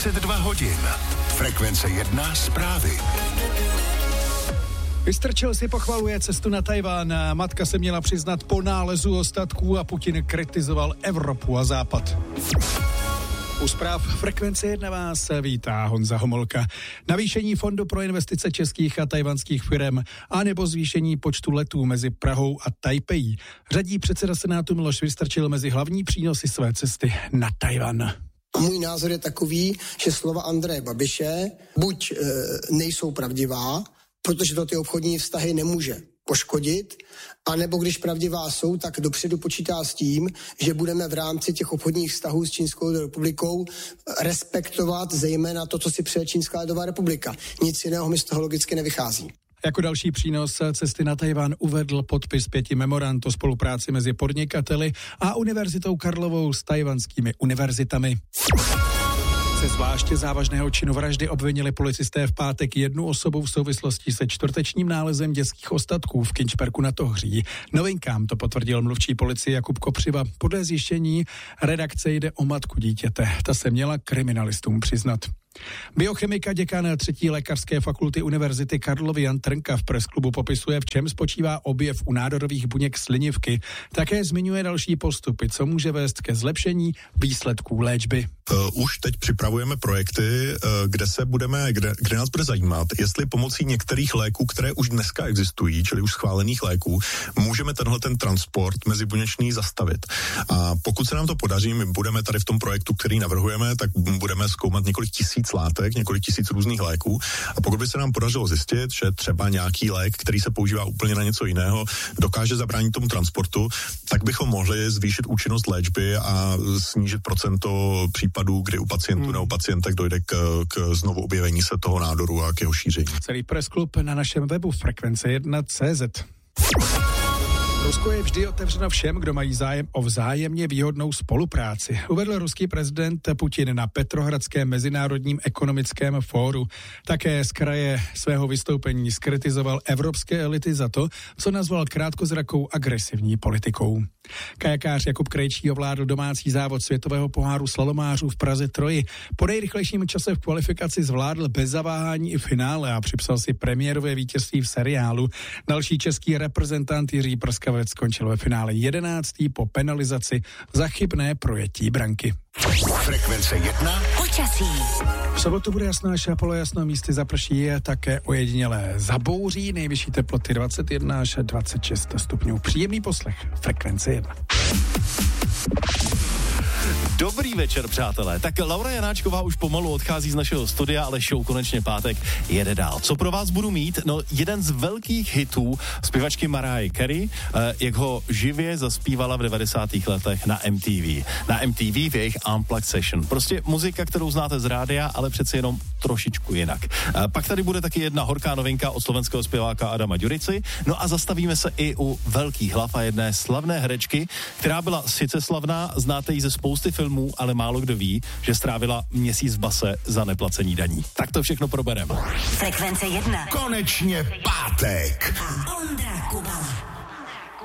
22 hodin. Frekvence 1 zprávy. Vystrčil si pochvaluje cestu na Tajván. Matka se měla přiznat po nálezu ostatků a Putin kritizoval Evropu a Západ. U zpráv Frekvence 1 vás vítá Honza Homolka. Navýšení fondu pro investice českých a tajvanských firem a nebo zvýšení počtu letů mezi Prahou a Tajpejí řadí předseda Senátu Miloš Vystrčil mezi hlavní přínosy své cesty na Tajvan. Můj názor je takový, že slova Andreje Babiše buď nejsou pravdivá, protože to ty obchodní vztahy nemůže poškodit, anebo když pravdivá jsou, tak dopředu počítá s tím, že budeme v rámci těch obchodních vztahů s Čínskou republikou respektovat zejména to, co si přeje Čínská lidová republika. Nic jiného mi z toho logicky nevychází. Jako další přínos cesty na Tajvan uvedl podpis 5 memorand o spolupráci mezi podnikateli a Univerzitou Karlovou s tajvanskými univerzitami. Ze zvláště závažného činu vraždy obvinili policisté v pátek jednu osobu v souvislosti se čtvrtečním nálezem dětských ostatků v Kynčperku nad Ohří. Novinkám to potvrdil mluvčí policie Jakub Kopřiva. Podle zjištění redakce jde o matku dítěte. Ta se měla kriminalistům přiznat. Biochemika děkan 3. lékařské fakulty Univerzity Karlovy Jan Trnka v presklubu popisuje, v čem spočívá objev u nádorových buněk slinivky. Také zmiňuje další postupy, co může vést ke zlepšení výsledků léčby. Už teď připravujeme projekty, kde nás bude zajímat, jestli pomocí některých léků, které už dneska existují, čili už schválených léků, můžeme ten transport mezibuněčný zastavit. A pokud se nám to podaří, my budeme tady v tom projektu, který navrhujeme, tak budeme zkoumat několik tisíc látek, několik tisíc různých léků. A pokud by se nám podařilo zjistit, že třeba nějaký lék, který se používá úplně na něco jiného, dokáže zabránit tomu transportu, tak bychom mohli zvýšit účinnost léčby a snížit procento případů, kdy u pacientů nebo pacientek dojde k znovu objevení se toho nádoru a k jeho šíření. Celý pressklub na našem webu Frekvence1.cz. Rusko je vždy otevřeno všem, kdo mají zájem o vzájemně výhodnou spolupráci, uvedl ruský prezident Putin na Petrohradském mezinárodním ekonomickém fóru. Také z kraje svého vystoupení zkritizoval evropské elity za to, co nazval krátkozrakou agresivní politikou. Kajakář Jakub Krejčí ovládl domácí závod světového poháru slalomářů v Praze Troji. Po nejrychlejším čase v kvalifikaci zvládl bez zaváhání i finále a připsal si premiérové vítězství v seriálu. Další český reprezentant Jiří Prskavec skončil ve finále 11. po penalizaci za chybné projetí branky. Frekvence 1. Počasí. V sobotu bude jasno až polojasno, místy zaprší a také ojedinělé zabouří, nejvyšší teploty 21 až 26 stupňů. Příjemný poslech. Frekvence 1. Dobrý večer, přátelé. Tak Laura Janáčková už pomalu odchází z našeho studia, ale show konečně pátek jede dál. Co pro vás budu mít? No, jeden z velkých hitů zpěvačky Mariah Carey, jak ho živě zaspívala v 90. letech na MTV. Na MTV v jejich Unplugged Session. Prostě muzika, kterou znáte z rádia, ale přece jenom trošičku jinak. Pak tady bude taky jedna horká novinka od slovenského zpěváka Adama Ďurici. No a zastavíme se i u velkých hlav a jedné slavné herečky, která byla sice slavná, znáte ji ze spousty filmů, ale málo kdo ví, že strávila měsíc v base za neplacení daní. Tak to všechno probereme. Frekvence 1. Konečně pátek. A Ondra Kubala.